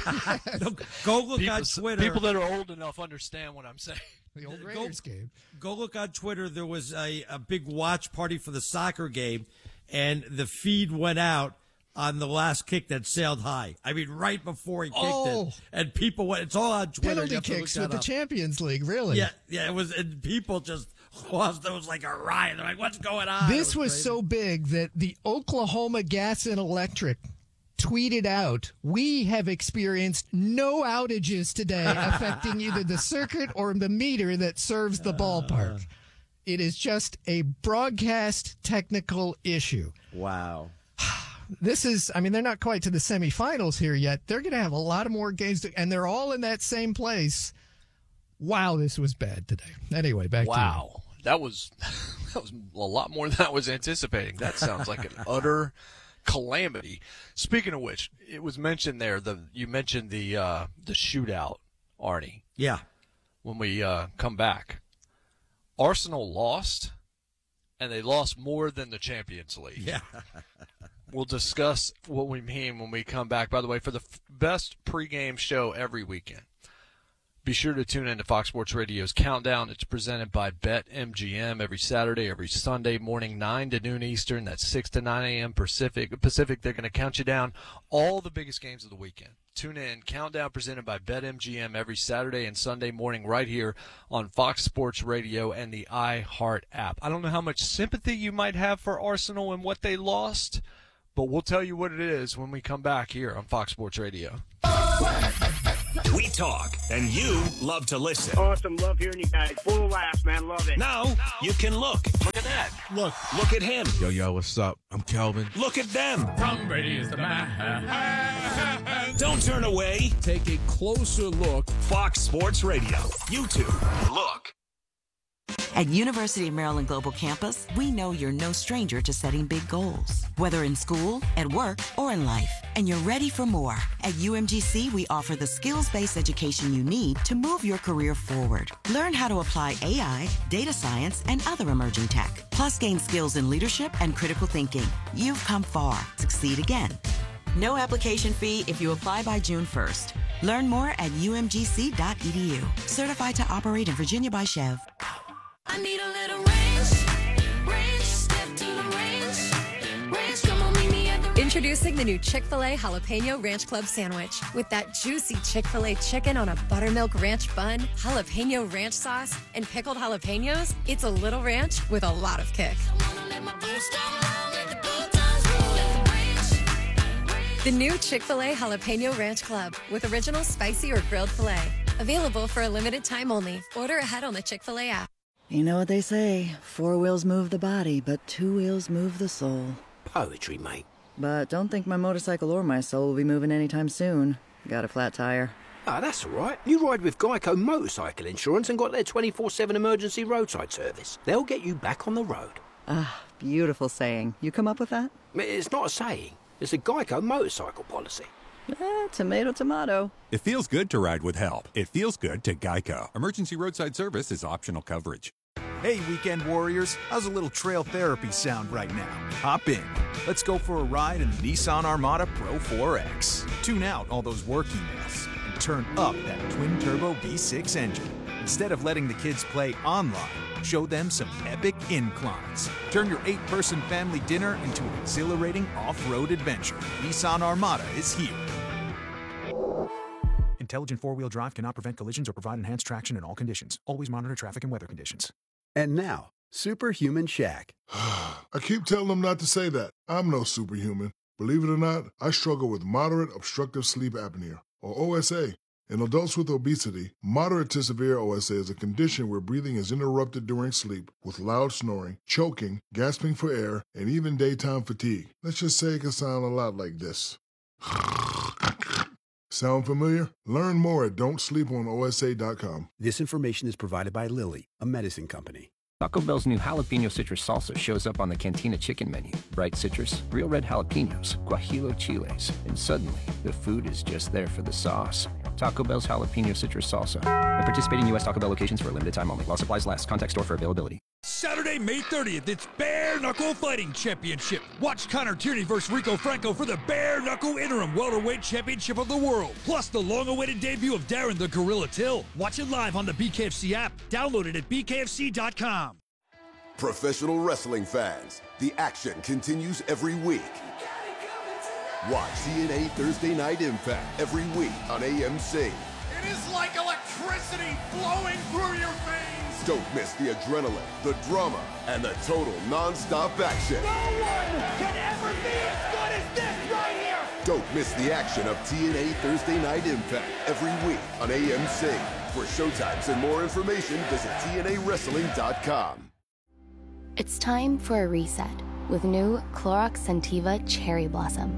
Go look on Twitter. People that are old enough understand what I'm saying. The old Raiders game. Go look on Twitter. There was a big watch party for the soccer game, and the feed went out on the last kick that sailed high. I mean, right before he kicked it. And people went, it's all on Twitter. Penalty kicks with the Champions League, really. Yeah, it was, and people just lost. It was like a riot. They're like, what's going on? This was so big that the Oklahoma Gas and Electric tweeted out, we have experienced no outages today affecting either the circuit or the meter that serves the ballpark. It is just a broadcast technical issue. Wow. This is, I mean, they're not quite to the semifinals here yet. They're going to have a lot of more games, and they're all in that same place. Wow, this was bad today. Anyway, back to you. Wow. That was a lot more than I was anticipating. That sounds like an utter calamity. Speaking of which, it was mentioned there, you mentioned the shootout, Arnie. Yeah. When we come back. Arsenal lost, and they lost more than the Champions League. Yeah. We'll discuss what we mean when we come back. By the way, for the best pregame show every weekend, be sure to tune in to Fox Sports Radio's Countdown. It's presented by BetMGM every Saturday, every Sunday morning, 9 to noon Eastern. That's 6 to 9 a.m. Pacific. They're going to count you down all the biggest games of the weekend. Tune in. Countdown presented by BetMGM every Saturday and Sunday morning right here on Fox Sports Radio and the iHeart app. I don't know how much sympathy you might have for Arsenal and what they lost, but we'll tell you what it is when we come back here on Fox Sports Radio. We talk, and you love to listen. Awesome. Love hearing you guys. Full of laughs, man. Love it. Now, you can look. Look at that. Look at him. Yo, what's up? I'm Kelvin. Look at them. Tom Brady is the man. Don't turn away. Take a closer look. Fox Sports Radio. YouTube. Look. At University of Maryland Global Campus, we know you're no stranger to setting big goals, whether in school, at work, or in life, and you're ready for more. At UMGC, we offer the skills-based education you need to move your career forward. Learn how to apply AI, data science, and other emerging tech, plus gain skills in leadership and critical thinking. You've come far. Succeed again. No application fee if you apply by June 1st. Learn more at umgc.edu. Certified to operate in Virginia by Chev. I need a little range, step to the range, come on, meet me at the range. Introducing the new Chick-fil-A Jalapeno Ranch Club sandwich. With that juicy Chick-fil-A chicken on a buttermilk ranch bun, jalapeno ranch sauce, and pickled jalapenos, it's a little ranch with a lot of kick. The new Chick-fil-A Jalapeno Ranch Club with original spicy or grilled filet. Available for a limited time only. Order ahead on the Chick-fil-A app. You know what they say, 4 wheels move the body, but 2 wheels move the soul. Poetry, mate. But don't think my motorcycle or my soul will be moving anytime soon. Got a flat tire. Ah, that's all right. You ride with Geico Motorcycle Insurance and got their 24/7 emergency roadside service. They'll get you back on the road. Ah, beautiful saying. You come up with that? It's not a saying. It's a Geico motorcycle policy. Tomato, tomato. It feels good to ride with help. It feels good to Geico. Emergency roadside service is optional coverage. Hey, weekend warriors, how's a little trail therapy sound right now? Hop in. Let's go for a ride in the Nissan Armada Pro 4X. Tune out all those work emails and turn up that twin-turbo V6 engine. Instead of letting the kids play online, show them some epic inclines. Turn your 8-person family dinner into an exhilarating off-road adventure. Nissan Armada is here. Intelligent four-wheel drive cannot prevent collisions or provide enhanced traction in all conditions. Always monitor traffic and weather conditions. And now, Superhuman Shaq. I keep telling them not to say that. I'm no superhuman. Believe it or not, I struggle with moderate obstructive sleep apnea, or OSA. In adults with obesity, moderate to severe OSA is a condition where breathing is interrupted during sleep with loud snoring, choking, gasping for air, and even daytime fatigue. Let's just say it can sound a lot like this. Sound familiar? Learn more at don'tsleeponosa.com. This information is provided by Lilly, a medicine company. Taco Bell's new jalapeno citrus salsa shows up on the Cantina chicken menu. Bright citrus, real red jalapenos, guajillo chiles, and suddenly the food is just there for the sauce. Taco Bell's jalapeno citrus salsa. At participating U.S. Taco Bell locations for a limited time only. While supplies last. Contact store for availability. Saturday, May 30th, it's Bare Knuckle Fighting Championship. Watch Connor Tierney versus Rico Franco for the Bare Knuckle Interim Welterweight Championship of the World. Plus the long-awaited debut of Darren the Gorilla Till. Watch it live on the BKFC app. Download it at bkfc.com. Professional wrestling fans, the action continues every week. Watch TNA Thursday Night Impact every week on AMC. It is like electricity flowing through your veins. Don't miss the adrenaline, the drama, and the total non-stop action. No one can ever be as good as this right here. Don't miss the action of TNA Thursday Night Impact every week on AMC. For showtimes and more information, visit TNAWrestling.com. It's time for a reset with new Clorox Scentiva Cherry Blossom.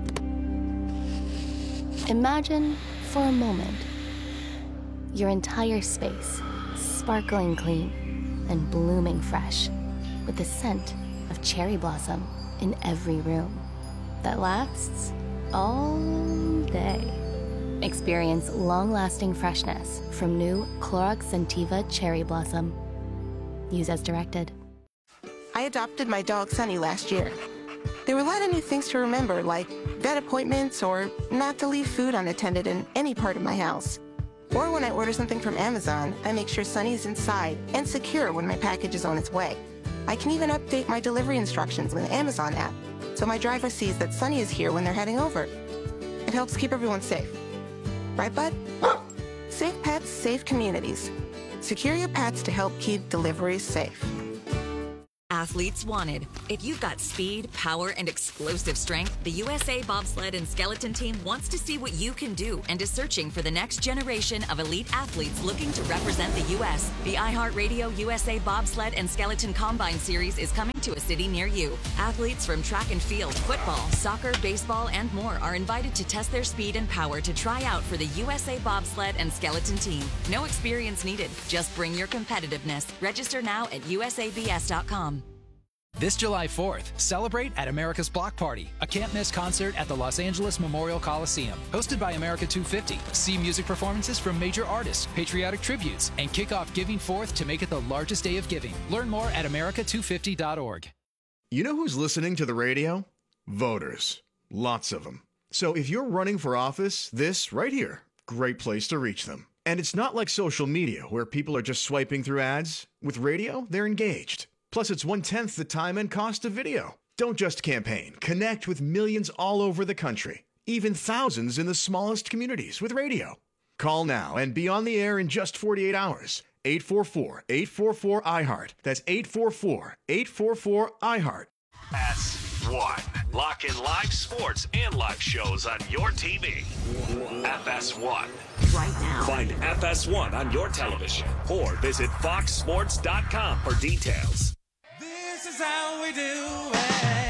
Imagine for a moment your entire space sparkling clean and blooming fresh with the scent of cherry blossom in every room that lasts all day. Experience long-lasting freshness from new Clorox Scentiva Cherry Blossom. Use as directed. I adopted my dog Sunny last year. There were a lot of new things to remember, like vet appointments or not to leave food unattended in any part of my house. Or when I order something from Amazon, I make sure Sunny is inside and secure when my package is on its way. I can even update my delivery instructions with the Amazon app, so my driver sees that Sunny is here when they're heading over. It helps keep everyone safe. Right, bud? Safe pets, safe communities. Secure your pets to help keep deliveries safe. Athletes wanted. If you've got speed, power, and explosive strength, the USA Bobsled and Skeleton Team wants to see what you can do and is searching for the next generation of elite athletes looking to represent the U.S. The iHeartRadio USA Bobsled and Skeleton Combine Series is coming to a city near you. Athletes from track and field, football, soccer, baseball, and more are invited to test their speed and power to try out for the USA Bobsled and Skeleton Team. No experience needed. Just bring your competitiveness. Register now at usabs.com. This July 4th, celebrate at America's Block Party, a can't-miss concert at the Los Angeles Memorial Coliseum. Hosted by America 250, see music performances from major artists, patriotic tributes, and kick off Giving 4th to make it the largest day of giving. Learn more at america250.org. You know who's listening to the radio? Voters. Lots of them. So if you're running for office, this right here, great place to reach them. And it's not like social media where people are just swiping through ads. With radio, they're engaged. Plus, it's 1/10 the time and cost of video. Don't just campaign. Connect with millions all over the country, even thousands in the smallest communities with radio. Call now and be on the air in just 48 hours. 844-844-iHeart. That's 844-844-iHeart. FS1. Lock in live sports and live shows on your TV. FS1. Right now. Find FS1 on your television or visit foxsports.com for details. This is how we do it.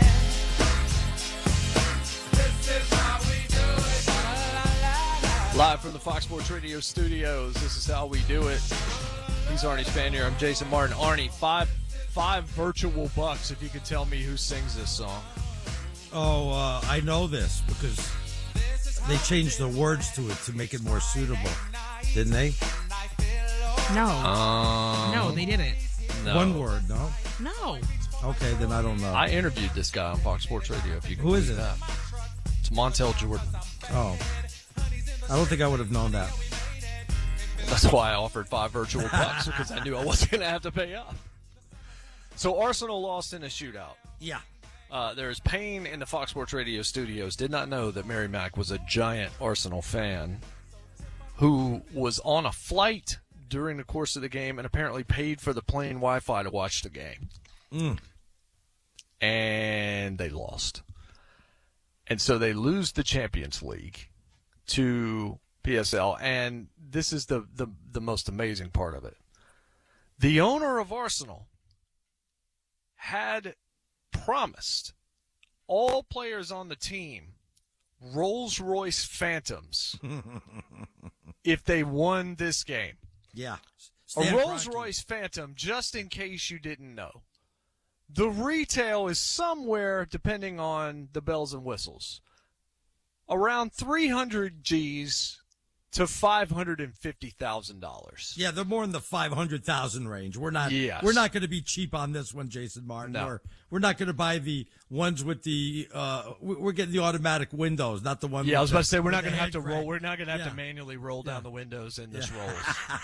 This is how we do it. Live from the Fox Sports Radio studios, this is how we do it. He's Arnie Spanier. I'm Jason Martin. Arnie, five virtual bucks if you could tell me who sings this song. Oh, I know this because they changed the words to it to make it more suitable, didn't they? No. No, they didn't. No. One word, no? No. Okay, then I don't know. I interviewed this guy on Fox Sports Radio. If you can Who is believe it? That. It's Montel Jordan. Oh. I don't think I would have known that. That's why I offered 5 virtual bucks, because I knew I wasn't going to have to pay up. So Arsenal lost in a shootout. Yeah. There's pain in the Fox Sports Radio studios. Did not know that Mary Mack was a giant Arsenal fan who was on a flight during the course of the game and apparently paid for the plane Wi-Fi to watch the game. And they lost. And so they lose the Champions League to PSL, and this is the most amazing part of it. The owner of Arsenal had promised all players on the team Rolls-Royce Phantoms if they won this game. Yeah. A Rolls-Royce Phantom, just in case you didn't know. The retail is somewhere, depending on the bells and whistles, around 300 G's to $550,000. Yeah, they're more in the 500,000 range. We're not. Yes. We're not going to be cheap on this one, Jason Martin. No. We're not going to buy the ones with the. We're getting the automatic windows, not the one. Yeah, I was with about to say we're with not the going to have head to roll. crank. We're not going to have Yeah. to manually roll down the windows in this Yeah. Rolls.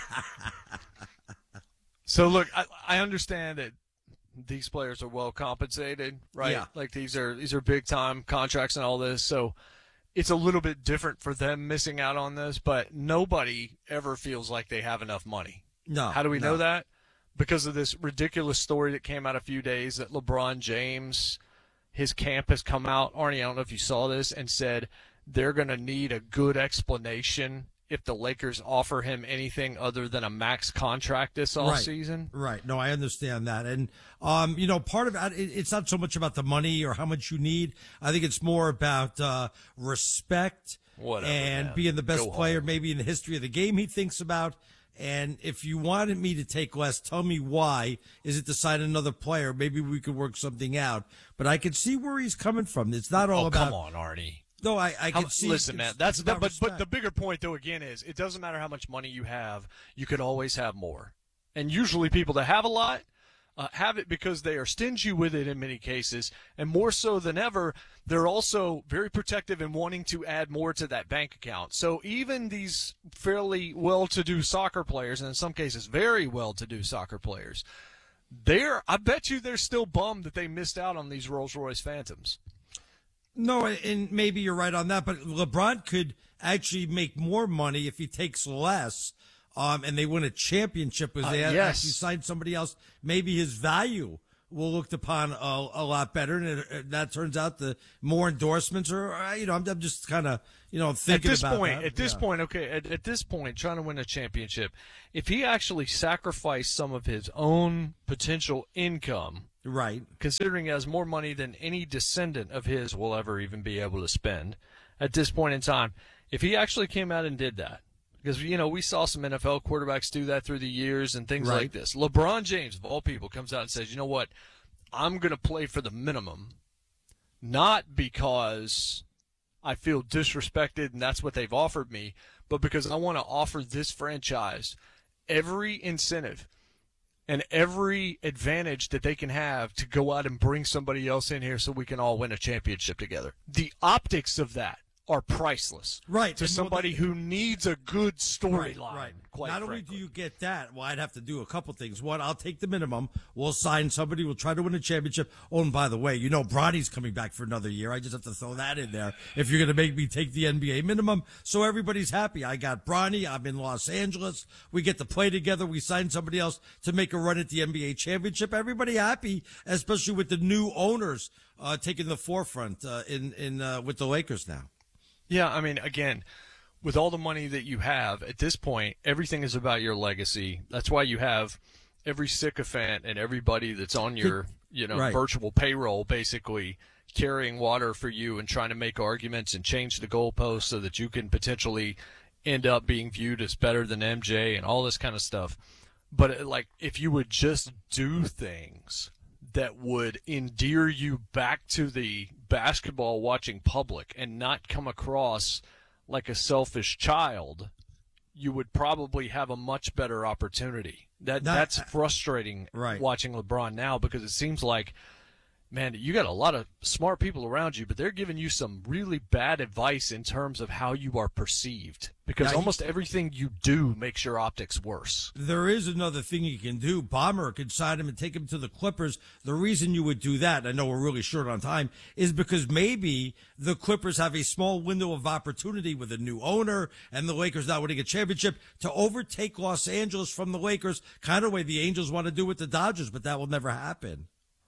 So look, I understand that these players are well compensated, right? Yeah. Like these are big time contracts and all this, so it's a little bit different for them missing out on this, but nobody ever feels like they have enough money. No. How do we no. know that? Because of this ridiculous story that came out a few days that LeBron James, his camp has come out, Arnie, I don't know if you saw this, and said they're going to need a good explanation if the Lakers offer him anything other than a max contract this offseason. Right. No, I understand that. And, part of it's not so much about the money or how much you need. I think it's more about respect and man. being the best Go player home. maybe in the history of the game he thinks about. And if you wanted me to take less, tell me why. Is it to sign another player? Maybe we could work something out. But I can see where he's coming from. It's not all about. Come on, Arnie. No, I can see. Listen, man. It's about But respect. the bigger point, though, again, is it doesn't matter how much money you have. You could always have more. And usually, people that have a lot have it because they are stingy with it in many cases, and more so than ever, they're also very protective in wanting to add more to that bank account. So even these fairly well-to-do soccer players, and in some cases very well-to-do soccer players, I bet you they're still bummed that they missed out on these Rolls-Royce Phantoms. No, and maybe you're right on that, but LeBron could actually make more money if he takes less, and they win a championship because they actually signed somebody else. Maybe his value will looked upon a lot better, and that turns out the more endorsements are, I'm just kind of, thinking about that. At this point, trying to win a championship, if he actually sacrificed some of his own potential income, right, considering he has more money than any descendant of his will ever even be able to spend at this point in time, if he actually came out and did that, because, we saw some NFL quarterbacks do that through the years and things like this. LeBron James, of all people, comes out and says, you know what, I'm going to play for the minimum, not because I feel disrespected and that's what they've offered me, but because I want to offer this franchise every incentive and every advantage that they can have to go out and bring somebody else in here so we can all win a championship together. The optics of that are priceless, right? To somebody who needs a good storyline. Right. Quite Not frankly. only do you get that, well, I'd have to do a couple things. One, I'll take the minimum. We'll sign somebody. We'll try to win a championship. Oh, and by the way, Bronny's coming back for another year. I just have to throw that in there. If you're going to make me take the NBA minimum, so everybody's happy. I got Bronny. I'm in Los Angeles. We get to play together. We sign somebody else to make a run at the NBA championship. Everybody happy, especially with the new owners taking the forefront with the Lakers now. Yeah, I mean, again, with all the money that you have at this point, everything is about your legacy. That's why you have every sycophant and everybody that's on your, virtual payroll basically carrying water for you and trying to make arguments and change the goalposts so that you can potentially end up being viewed as better than MJ and all this kind of stuff. But if you would just do things that would endear you back to the basketball watching public and not come across like a selfish child, you would probably have a much better opportunity. That's frustrating watching LeBron now, because it seems like, man, you got a lot of smart people around you, but they're giving you some really bad advice in terms of how you are perceived, because almost everything you do makes your optics worse. There is another thing you can do. Bomber could sign him and take him to the Clippers. The reason you would do that, I know we're really short on time, is because maybe the Clippers have a small window of opportunity with a new owner and the Lakers not winning a championship to overtake Los Angeles from the Lakers, kind of way the Angels want to do with the Dodgers, but that will never happen.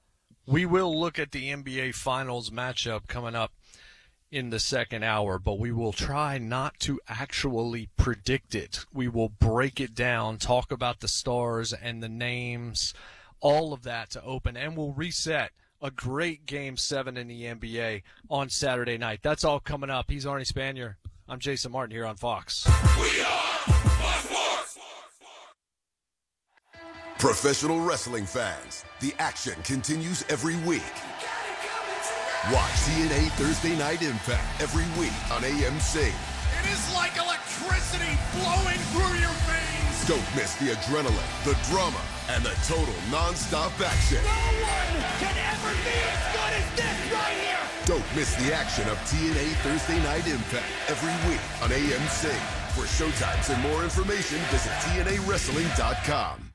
We will look at the NBA Finals matchup coming up in the second hour, but we will try not to actually predict it. We will break it down, talk about the stars and the names, all of that to open, and we'll reset a great Game 7 in the NBA on Saturday night. That's all coming up. He's Arnie Spanier. I'm Jason Martin here on Fox. We are Fox Sports. Professional wrestling fans, the action continues every week. Watch TNA Thursday Night Impact every week on AMC. It is like electricity flowing through your veins. Don't miss the adrenaline, the drama, and the total non-stop action. No one can ever be as good as this right here. Don't miss the action of TNA Thursday Night Impact every week on AMC. For showtimes and more information, visit TNAWrestling.com.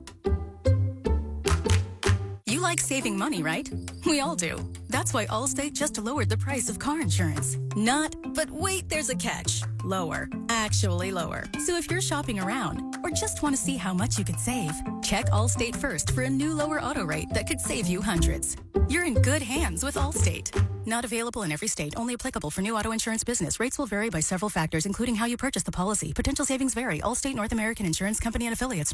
You like saving money, right? We all do. That's why Allstate just lowered the price of car insurance. Not, but wait, there's a catch. Lower. Actually lower. So if you're shopping around or just want to see how much you could save, check Allstate first for a new lower auto rate that could save you hundreds. You're in good hands with Allstate. Not available in every state. Only applicable for new auto insurance business. Rates will vary by several factors, including how you purchase the policy. Potential savings vary. Allstate North American Insurance Company and affiliates.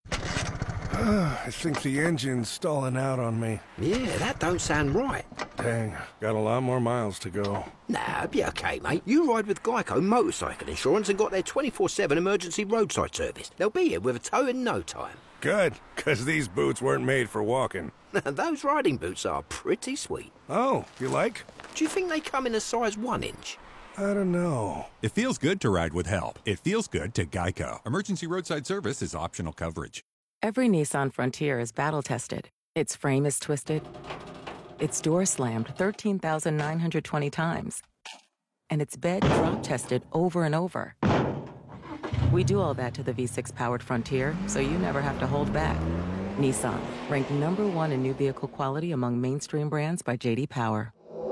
I think the engine's stalling out on me. Yeah, that don't sound right. Dang, got a lot more miles to go. Nah, be okay, mate. You ride with Geico Motorcycle Insurance and got their 24/7 emergency roadside service. They'll be here with a tow in no time. Good, because these boots weren't made for walking. Those riding boots are pretty sweet. Oh, you like? Do you think they come in a size 1 inch? I don't know. It feels good to ride with help. It feels good to Geico. Emergency roadside service is optional coverage. Every Nissan Frontier is battle-tested. Its frame is twisted. Its door slammed 13,920 times. And its bed drop-tested over and over. We do all that to the V6-powered Frontier, so you never have to hold back. Nissan, ranked #1 in new vehicle quality among mainstream brands by J.D. Power.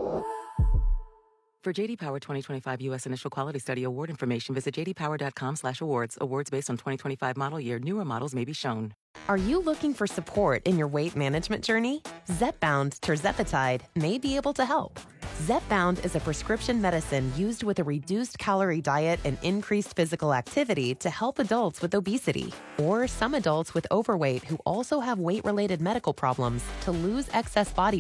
For J.D. Power 2025 U.S. Initial Quality Study Award information, visit jdpower.com/awards. Awards based on 2025 model year. Newer models may be shown. Are you looking for support in your weight management journey? Zepbound tirzepatide may be able to help. Zepbound is a prescription medicine used with a reduced calorie diet and increased physical activity to help adults with obesity or some adults with overweight who also have weight-related medical problems to lose excess body